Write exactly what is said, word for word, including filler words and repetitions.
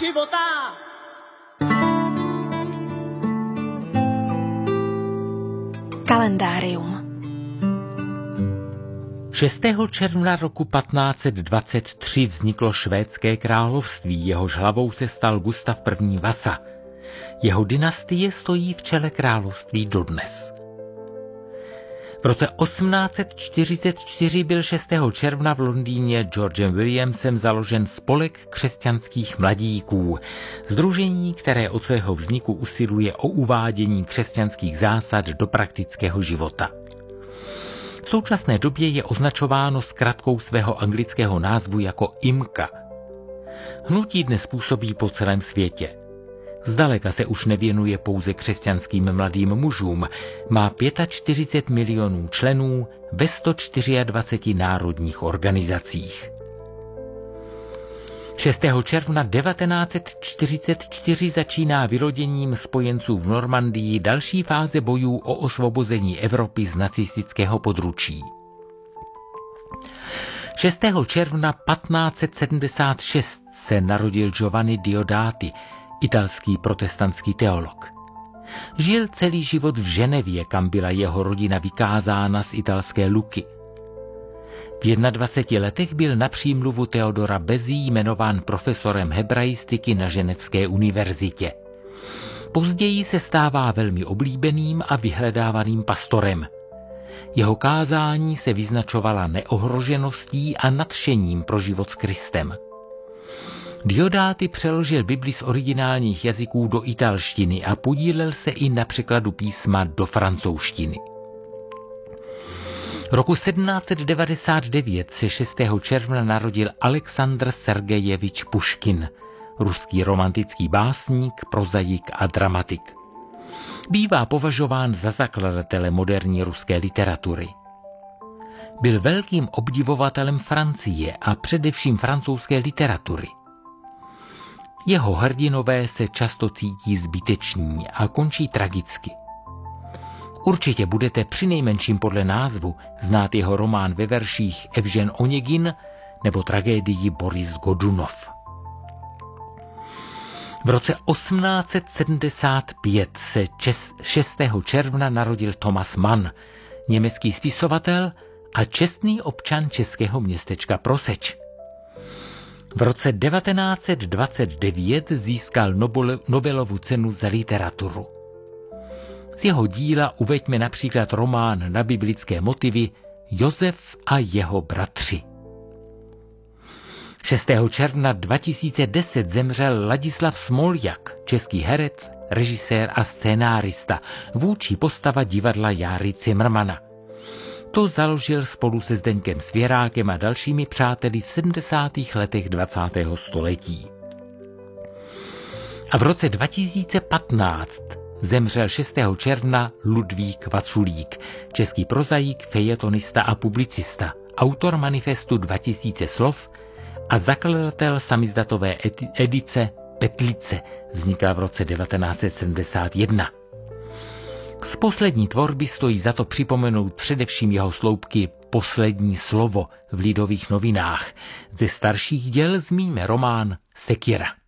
života. Kalendárium. šestého června roku patnáct set dvacet tři vzniklo švédské království, jehož hlavou se stal Gustav I. Vasa. Jeho dynastie stojí v čele království dodnes. V roce osmnáct set čtyřicet čtyři byl šestého června v Londýně Georgem Williamsem založen Spolek křesťanských mladíků, sdružení, které od svého vzniku usiluje o uvádění křesťanských zásad do praktického života. V současné době je označováno zkratkou svého anglického názvu jako I M C A. Hnutí dnes působí po celém světě. Zdaleka se už nevěnuje pouze křesťanským mladým mužům, má čtyřicet pět milionů členů ve sto dvacet čtyři národních organizacích. šestého června devatenáct set čtyřicet čtyři začíná vyloděním spojenců v Normandii další fáze bojů o osvobození Evropy z nacistického područí. šestého června patnáct set sedmdesát šest se narodil Giovanni Diodati, italský protestantský teolog. Žil celý život v Ženevě, kam byla jeho rodina vykázána z italské Luky. V dvaceti jedné letech byl na přímluvu Theodora Bezi jmenován profesorem hebraistiky na Ženevské univerzitě. Později se stává velmi oblíbeným a vyhledávaným pastorem. Jeho kázání se vyznačovala neohrožeností a nadšením pro život s Kristem. Diodati přeložil Bibli z originálních jazyků do italštiny a podílel se i na překladu písma do francouzštiny. Roku sedmnáct set devadesát devět se šestého června narodil Aleksandr Sergejevič Puškin, ruský romantický básník, prozaik a dramatik. Bývá považován za zakladatele moderní ruské literatury. Byl velkým obdivovatelem Francie a především francouzské literatury. Jeho hrdinové se často cítí zbyteční a končí tragicky. Určitě budete přinejmenším podle názvu znát jeho román ve verších Evžen Oněgin nebo tragédii Boris Godunov. V roce osmnáct set sedmdesát pět se šestého června narodil Thomas Mann, německý spisovatel a čestný občan českého městečka Proseč. V roce devatenáct set dvacet devět získal Nobelovu cenu za literaturu. Z jeho díla uveďme například román na biblické motivy Josef a jeho bratři. šestého června dva tisíce deset zemřel Ladislav Smoljak, český herec, režisér a scénárista, vůdčí postava divadla Járy Cimrmana. To založil spolu se Zdeňkem Svěrákem a dalšími přáteli v sedmdesátých letech dvacátého století. A v roce dva tisíce patnáct zemřel šestého června Ludvík Vaculík, český prozaik, fejetonista a publicista, autor manifestu dva tisíce slov a zakladatel samizdatové edice Petlice, vznikla v roce devatenáct set sedmdesát jedna. Z poslední tvorby stojí za to připomenout především jeho sloupky Poslední slovo v Lidových novinách. Ze starších děl zmíníme román Sekira.